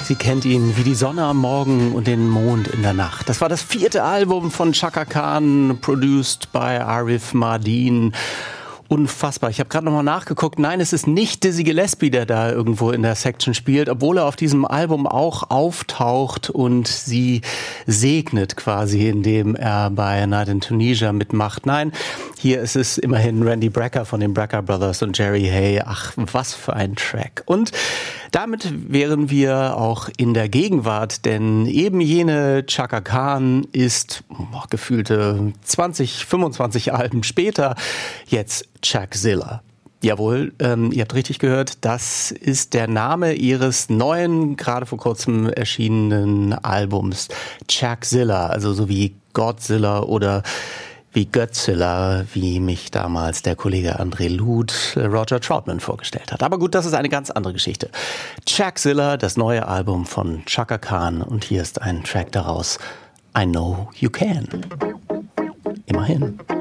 Sie kennt ihn wie die Sonne am Morgen und den Mond in der Nacht. Das war das 4. Album von Chaka Khan, produced by Arif Mardin. Unfassbar. Ich habe gerade nochmal nachgeguckt. Nein, es ist nicht Dizzy Gillespie, der da irgendwo in der Section spielt, obwohl er auf diesem Album auch auftaucht und sie segnet quasi, indem er bei Night in Tunisia mitmacht. Nein, hier ist es immerhin Randy Brecker von den Brecker Brothers und Jerry Hay. Ach, was für ein Track. Und damit wären wir auch in der Gegenwart, denn eben jene Chaka Khan ist gefühlte 20, 25 Alben später jetzt Chuckzilla. Jawohl, ihr habt richtig gehört, das ist der Name ihres neuen, gerade vor kurzem erschienenen Albums Chuckzilla, also so wie Godzilla oder wie Götzilla, wie mich damals der Kollege André Luth Roger Troutman vorgestellt hat. Aber gut, das ist eine ganz andere Geschichte. Chuckzilla, das neue Album von Chaka Khan, und hier ist ein Track daraus, I Know You Can. Immerhin.